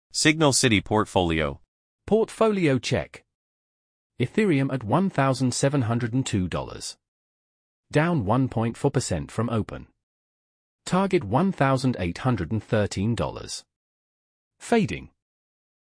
Signal City Portfolio. Portfolio check. Ethereum at $1,702. Down 1.4% from open. Target $1,813. Fading.